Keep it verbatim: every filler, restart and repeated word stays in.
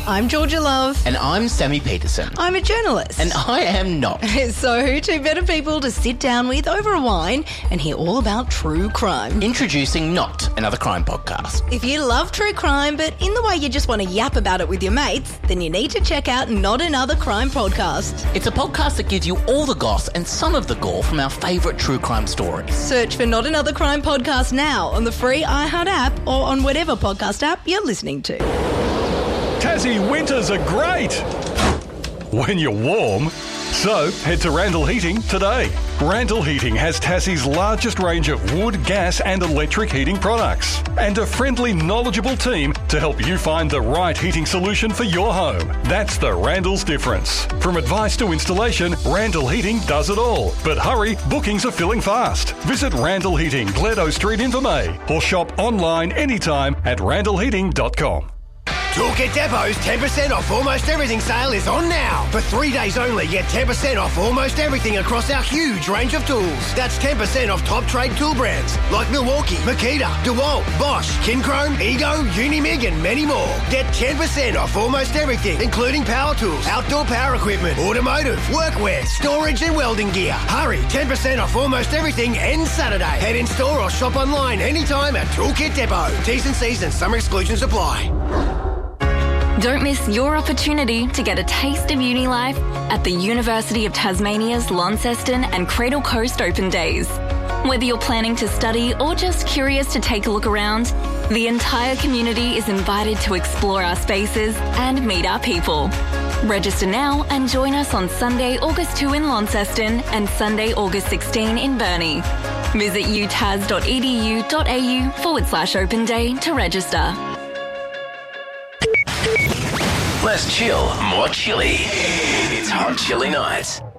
I'm Georgia Love. And I'm Sammy Peterson. I'm a journalist. And I am not. So who two better people to sit down with over a wine and hear all about true crime? Introducing Not, another crime podcast. If you love true crime, but in the way you just want to yap about it with your mates, then you need to check out Not Another Crime Podcast. It's a podcast that gives you all the goss and some of the gore from our favourite true crime stories. Search for Not Another Crime Podcast now on the free iHeart app or on whatever podcast app you're listening to. Tassie winters are great when you're warm. So head to Randall Heating today. Randall Heating has Tassie's largest range of wood, gas and electric heating products and a friendly, knowledgeable team to help you find the right heating solution for your home. That's the Randall's difference. From advice to installation, Randall Heating does it all. But hurry, bookings are filling fast. Visit Randall Heating, Gledo Street in Vermey, or shop online anytime at randall heating dot com. Toolkit Depot's ten percent off almost everything sale is on now. For three days only, get ten percent off almost everything across our huge range of tools. That's ten percent off top trade tool brands like Milwaukee, Makita, DeWalt, Bosch, Kinchrome, Ego, Unimig and many more. Get ten percent off almost everything, including power tools, outdoor power equipment, automotive, workwear, storage and welding gear. Hurry, ten percent off almost everything ends Saturday. Head in store or shop online anytime at Toolkit Depot. T's and C's and some exclusions apply. Don't miss your opportunity to get a taste of uni life at the University of Tasmania's Launceston and Cradle Coast Open Days. Whether you're planning to study or just curious to take a look around, the entire community is invited to explore our spaces and meet our people. Register now and join us on Sunday, August second in Launceston and Sunday, August sixteenth in Burnie. Visit utas.edu.au forward slash open day to register. Less chill, more chilly. It's Hot Chili Night.